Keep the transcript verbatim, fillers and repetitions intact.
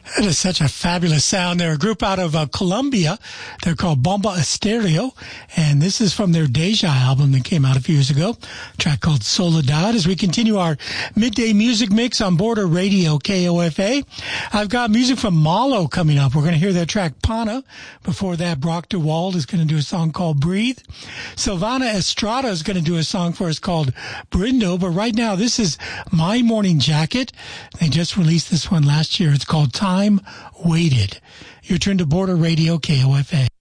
That is such a fabulous sound. They're a group out of uh, Colombia. They're called Bomba Estéreo, and this is from their Deja album that came out a few years ago, a track called Soledad. As we continue our midday music mix on Border Radio K O F A, I've got music from Malo coming up. We're going to hear their track Pana. Before that, Brock DeWald is going to do a song called Breathe. Silvana Estrada is going to do a song for us called Brindo, but right now this is My Morning Jacket. They just released this one last year. It's called Time Waited. You're tuned to Border Radio K O F A.